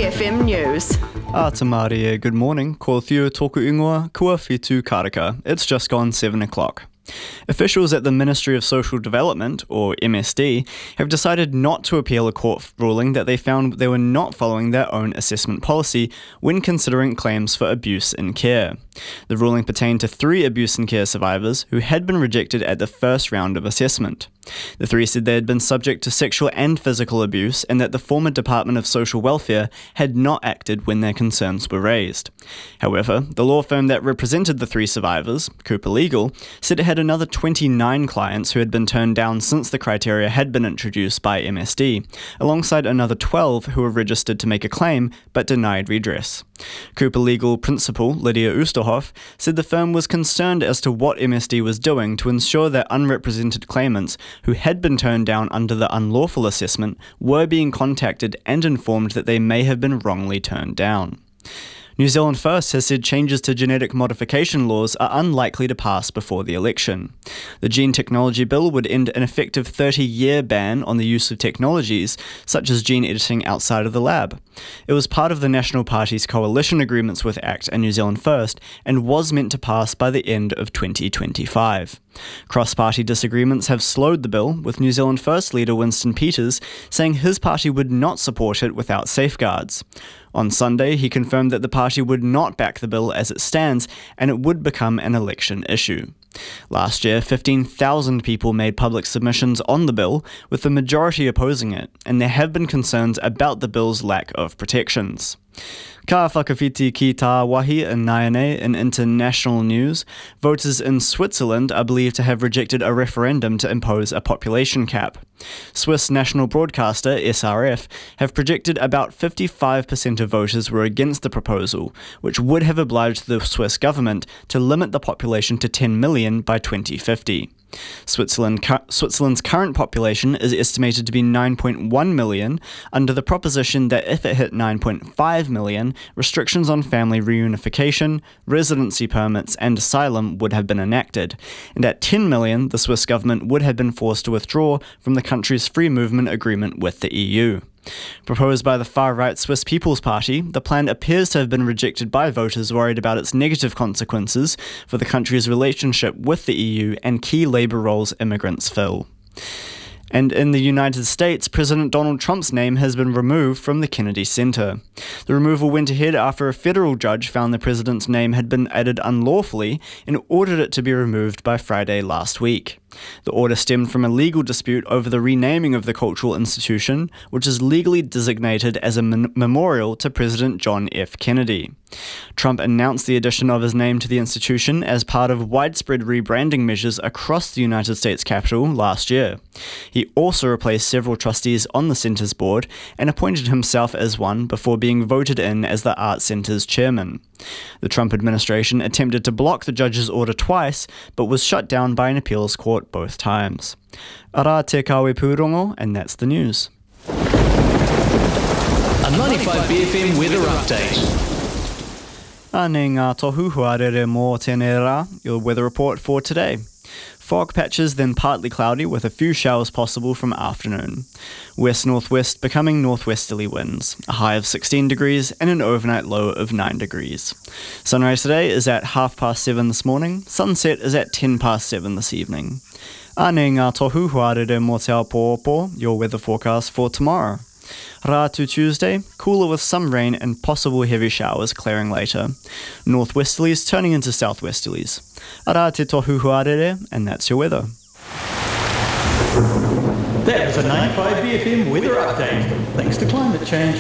BFM News. Tamaria, good morning. Ko Thiu Toku Ingoa, Kua Fitu Karaka. It's just gone 7 o'clock. Officials at the Ministry of Social Development, or MSD, have decided not to appeal a court ruling that they found they were not following their own assessment policy when considering claims for abuse in care. The ruling pertained to 3 abuse in care survivors who had been rejected at the first round of assessment. The 3 said they had been subject to sexual and physical abuse and that the former Department of Social Welfare had not acted when their concerns were raised. However, the law firm that represented the 3 survivors, Cooper Legal, said it had another 29 clients who had been turned down since the criteria had been introduced by MSD, alongside another 12 who were registered to make a claim but denied redress. Cooper Legal principal Lydia Oosterhoff said the firm was concerned as to what MSD was doing to ensure that unrepresented claimants who had been turned down under the unlawful assessment were being contacted and informed that they may have been wrongly turned down. New Zealand First has said changes to genetic modification laws are unlikely to pass before the election. The Gene Technology Bill would end an effective 30-year ban on the use of technologies such as gene editing outside of the lab. It was part of the National Party's coalition agreements with ACT and New Zealand First and was meant to pass by the end of 2025. Cross-party disagreements have slowed the bill, with New Zealand First leader Winston Peters saying his party would not support it without safeguards. On Sunday, he confirmed that the party would not back the bill as it stands and it would become an election issue. Last year, 15,000 people made public submissions on the bill, with the majority opposing it, and there have been concerns about the bill's lack of protections. Ka whakawhiti ki tā wahi in Naianei in international news, voters in Switzerland are believed to have rejected a referendum to impose a population cap. Swiss national broadcaster SRF have projected about 55% of voters were against the proposal, which would have obliged the Swiss government to limit the population to 10 million by 2050. Switzerland's current population is estimated to be 9.1 million, under the proposition that if it hit 9.5 million, restrictions on family reunification, residency permits and asylum would have been enacted, and at 10 million, the Swiss government would have been forced to withdraw from the country's free movement agreement with the EU. Proposed by the far-right Swiss People's Party, the plan appears to have been rejected by voters worried about its negative consequences for the country's relationship with the EU and key labour roles immigrants fill. And in the United States, President Donald Trump's name has been removed from the Kennedy Center. The removal went ahead after a federal judge found the president's name had been added unlawfully and ordered it to be removed by Friday last week. The order stemmed from a legal dispute over the renaming of the cultural institution, which is legally designated as a memorial to President John F. Kennedy. Trump announced the addition of his name to the institution as part of widespread rebranding measures across the United States Capitol last year. He also replaced several trustees on the center's board and appointed himself as one before being voted in as the Art Center's chairman. The Trump administration attempted to block the judge's order twice, but was shut down by an appeals court both times. Ara te kawe pūrongo, and that's the news. A 95 BFM weather update. Ane ngā tohu huarere mō tēnei rā, your weather report for today. Fog patches, then partly cloudy with a few showers possible from afternoon. West-northwest becoming northwesterly winds, a high of 16 degrees and an overnight low of 9 degrees. Sunrise today is at 7:30 this morning, sunset is at 7:10 this evening. Ane ngā tohu huarere mō te ao pōopo, your weather forecast for tomorrow. Rā to Tuesday, cooler with some rain and possible heavy showers clearing later. Northwesterlies turning into southwesterlies. Ara te tohu huarere, and that's your weather. That was a 95 BFM weather update. Thanks to climate change.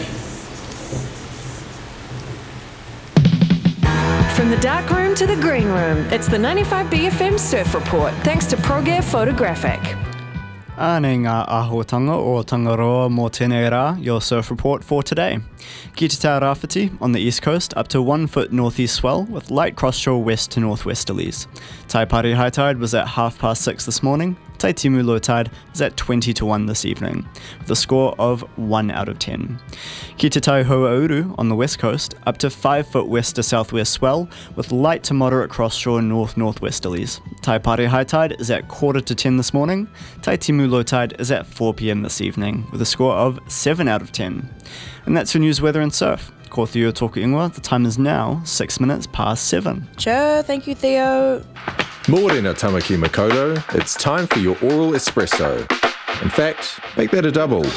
From the dark room to the green room, it's the 95 BFM Surf Report, thanks to ProGear Photographic. Ane ngā āhuatanga o Tangaroa mō tēnei rā, your surf report for today. Ki te Taurawhiti on the east coast, up to 1 foot northeast swell with light cross-shore west to northwesterlies. Taipari high tide was at 6:30 this morning, Tai Timu low tide is at 20-1 this evening, with a score of 1 out of 10. Ki te tai Hoauru on the west coast, up to 5 foot west to southwest swell, with light to moderate cross-shore north-northwesterlies. Tai Pare high tide is at 9:45 this morning. Tai Timu low tide is at 4 p.m. this evening, with a score of 7 out of 10. And that's your news, weather and surf. Ko Theo Tōku Ingoa, the time is now 6 minutes past 7. Sure, thank you, Theo. Morena Tamaki Makoto, it's time for your oral espresso. In fact, make that a double.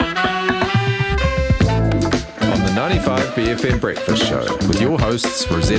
On the 95BFM Breakfast Show with your hosts Rosetta